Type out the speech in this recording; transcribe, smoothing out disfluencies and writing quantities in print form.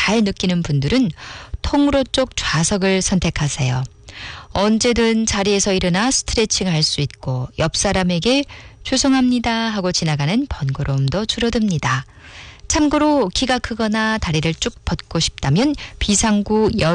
잘 느끼는 분들은 통로 쪽 좌석을 선택하세요. 언제든 자리에서 일어나 스트레칭 할 수 있고 옆 사람에게 죄송합니다 하고 지나가는 번거로움도 줄어듭니다. 참고로 키가 크거나 다리를 쭉 뻗고 싶다면 비상구